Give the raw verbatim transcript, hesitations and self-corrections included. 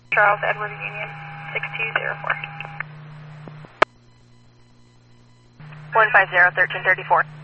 Charles Edward Union, six two zero four. one five zero, thirteen thirty-four.